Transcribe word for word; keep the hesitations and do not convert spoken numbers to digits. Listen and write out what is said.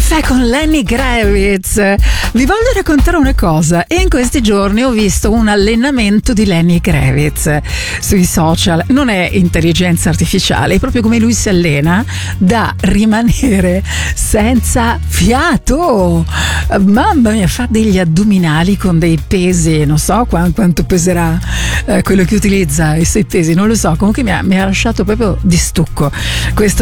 Caffè con Lenny Kravitz. Vi voglio raccontare una cosa, e in questi giorni ho visto un allenamento di Lenny Kravitz sui social. Non è intelligenza artificiale, è proprio come lui si allena da rimanere senza fiato. Mamma mia, fa degli addominali con dei pesi, non so quanto peserà eh, quello che utilizza, i suoi pesi, non lo so. Comunque mi ha, mi ha lasciato proprio di stucco questo